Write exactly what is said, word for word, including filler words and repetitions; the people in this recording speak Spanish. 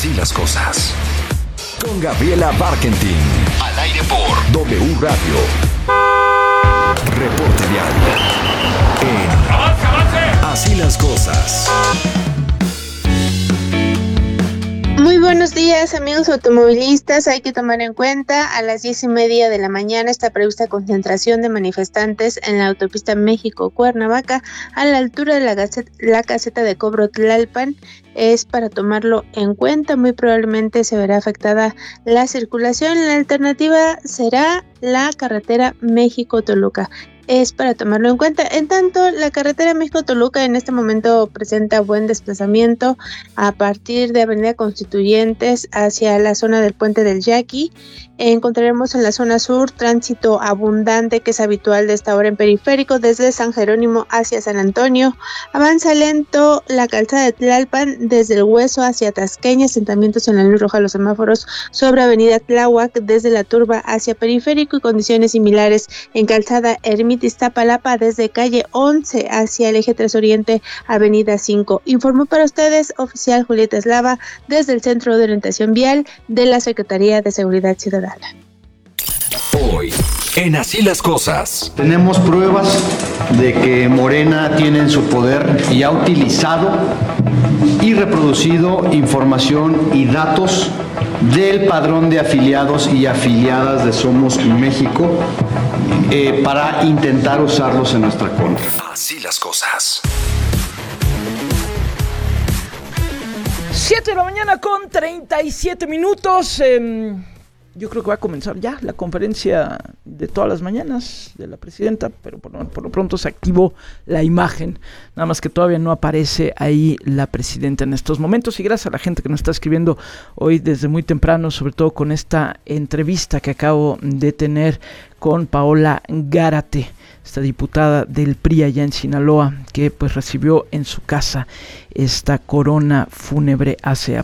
Así las cosas. Con Gabriela Barkentin. Al aire por W Radio. Reporte vial. En ¡Avance, avance! Así las cosas. Muy buenos días, amigos automovilistas. Hay que tomar en cuenta, a las diez y media de la mañana está prevista concentración de manifestantes en la autopista México-Cuernavaca a la altura de la, gaceta, la caseta de cobro Tlalpan. Es para tomarlo en cuenta, muy probablemente se verá afectada la circulación. La alternativa será la carretera México-Toluca. Es para tomarlo en cuenta. En tanto, la carretera México-Toluca en este momento presenta buen desplazamiento a partir de Avenida Constituyentes hacia la zona del Puente del Yaqui. Encontraremos en la zona sur tránsito abundante que es habitual de esta hora en periférico desde San Jerónimo hacia San Antonio. Avanza lento la calzada de Tlalpan desde el Hueso hacia Tasqueña, asentamientos en la luz roja, los semáforos sobre Avenida Tláhuac desde la Turba hacia periférico y condiciones similares en calzada Ermita Iztapalapa desde calle once hacia el eje tres Oriente, Avenida cinco. Informó para ustedes oficial Julieta Eslava desde el Centro de Orientación Vial de la Secretaría de Seguridad Ciudadana. Hoy, en Así las cosas. Tenemos pruebas de que Morena tiene en su poder y ha utilizado y reproducido información y datos del padrón de afiliados y afiliadas de Somos México eh, para intentar usarlos en nuestra contra. Así las cosas. siete de la mañana con treinta y siete minutos. Eh, yo creo que va a comenzar ya la conferencia de todas las mañanas de la presidenta, pero por, por lo pronto se activó la imagen, nada más que todavía no aparece ahí la presidenta en estos momentos. Y gracias a la gente que nos está escribiendo hoy desde muy temprano, sobre todo con esta entrevista que acabo de tener con Paola Gárate, esta diputada del P R I allá en Sinaloa, que pues recibió en su casa esta corona fúnebre hace